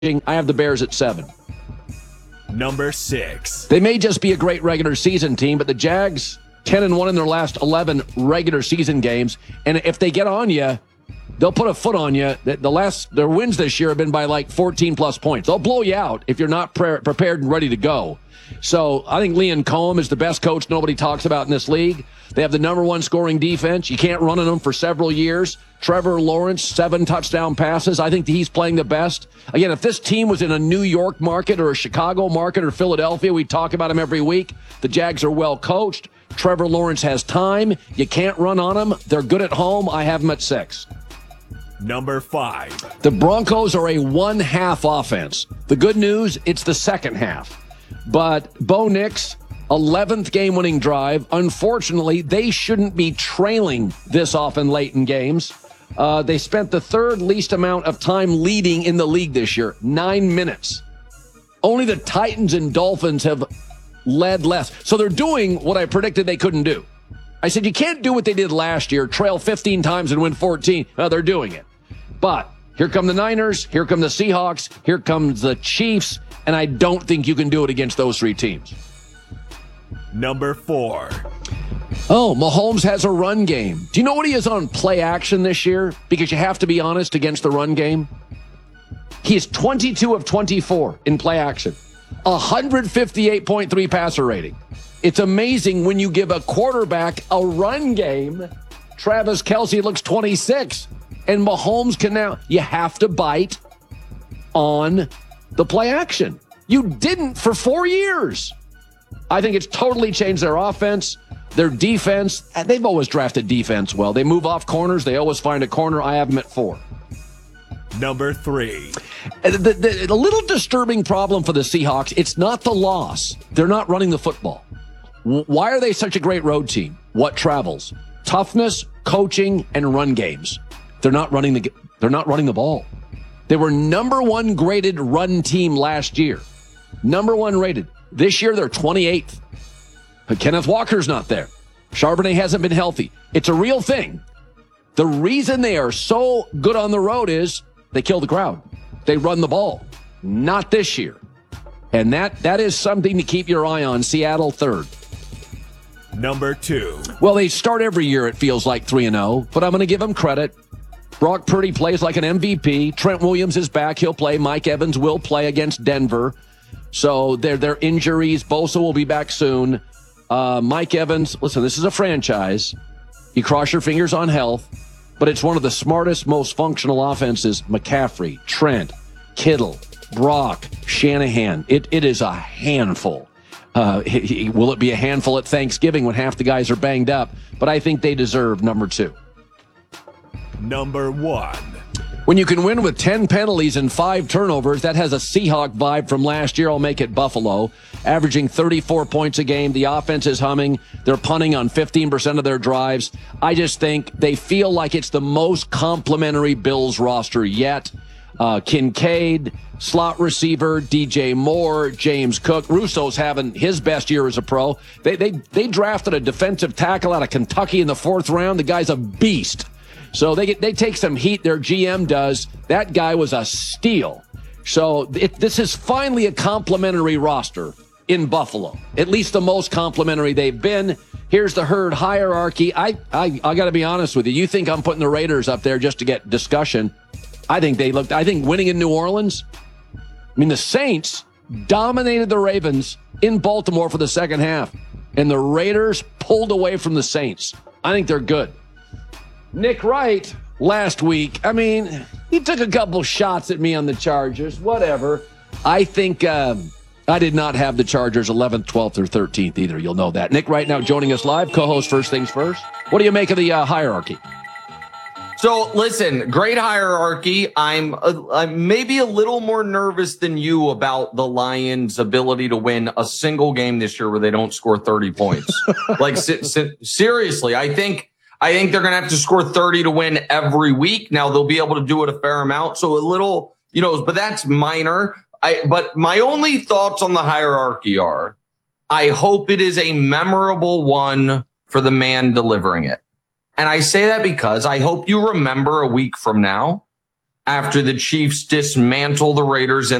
I have the Bears at 7. Number 6. They may just be a great regular season team, but the Jags 10-1 in their last 11 regular season games, and if they get on you, they'll put a foot on you. Their wins this year have been by like 14-plus points. They'll blow you out if you're not prepared and ready to go. So I think Liam Cohen is the best coach nobody talks about in this league. They have the number 1 scoring defense. You can't run on them for several years. Trevor Lawrence, 7 touchdown passes. I think he's playing the best. Again, if this team was in a New York market or a Chicago market or Philadelphia, we'd talk about them every week. The Jags are well coached. Trevor Lawrence has time. You can't run on them. They're good at home. I have them at 6. Number 5. The Broncos are a one-half offense. The good news, it's the second half. But Bo Nix, 11th game-winning drive. Unfortunately, they shouldn't be trailing this often late in games. They spent the 3rd least amount of time leading in the league this year, 9 minutes. Only the Titans and Dolphins have led less. So they're doing what I predicted they couldn't do. I said, you can't do what they did last year, trail 15 times and win 14. Well, they're doing it. But here come the Niners, here come the Seahawks, here comes the Chiefs, and I don't think you can do it against those 3 teams. Number 4. Oh, Mahomes has a run game. Do you know what he is on play action this year? Because you have to be honest against the run game. He is 22 of 24 in play action. 158.3 passer rating. It's amazing when you give a quarterback a run game. Travis Kelce looks 26. And Mahomes can now, you have to bite on the play action. You didn't for 4 years. I think it's totally changed their offense, their defense. They've always drafted defense well. They move off corners. They always find a corner. I have them at 4. Number 3. The little disturbing problem for the Seahawks, it's not the loss. They're not running the football. Why are they such a great road team? What travels? Toughness, coaching, and run games. They're not running the ball. They were number 1 graded run team last year. Number 1 rated. This year, they're 28th. But Kenneth Walker's not there. Charbonnet hasn't been healthy. It's a real thing. The reason they are so good on the road is they kill the crowd. They run the ball. Not this year. And that is something to keep your eye on. Seattle 3rd. Number 2. Well, they start every year, it feels like 3-0, but I'm going to give them credit. Brock Purdy plays like an MVP. Trent Williams is back. He'll play. Mike Evans will play against Denver. So their injuries. Bosa will be back soon. Mike Evans, listen, this is a franchise. You cross your fingers on health, but it's one of the smartest, most functional offenses. McCaffrey, Trent, Kittle, Brock, Shanahan. It is a handful. Will it be a handful at Thanksgiving when half the guys are banged up? But I think they deserve number 2. Number 1. When you can win with 10 penalties and 5 turnovers, that has a Seahawk vibe from last year. I'll make it Buffalo, averaging 34 points a game. The offense is humming. They're punting on 15% of their drives. I just think they feel like it's the most complimentary Bills roster yet. Kincaid, slot receiver, DJ Moore, James Cook. Russo's having his best year as a pro. They drafted a defensive tackle out of Kentucky in the 4th round. The guy's a beast. So they take some heat. Their GM does. That guy was a steal. So this is finally a complimentary roster in Buffalo. At least the most complimentary they've been. Here's the herd hierarchy. I got to be honest with you. You think I'm putting the Raiders up there just to get discussion? I think winning in New Orleans. I mean, the Saints dominated the Ravens in Baltimore for the second half, and the Raiders pulled away from the Saints. I think they're good. Nick Wright, last week, I mean, he took a couple shots at me on the Chargers, whatever. I think I did not have the Chargers 11th, 12th, or 13th either. You'll know that. Nick Wright now joining us live, co-host First Things First. What do you make of the hierarchy? So, listen, great hierarchy. I'm maybe a little more nervous than you about the Lions' ability to win a single game this year where they don't score 30 points. Like, seriously, I think they're going to have to score 30 to win every week. Now they'll be able to do it a fair amount. So a little, but that's minor. But my only thoughts on the hierarchy are, I hope it is a memorable one for the man delivering it. And I say that because I hope you remember a week from now after the Chiefs dismantle the Raiders in